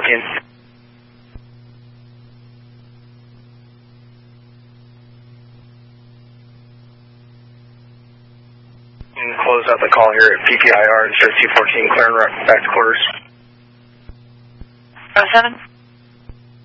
T14. Close out the call here at PPIR and T14, clearing back to quarters. 07.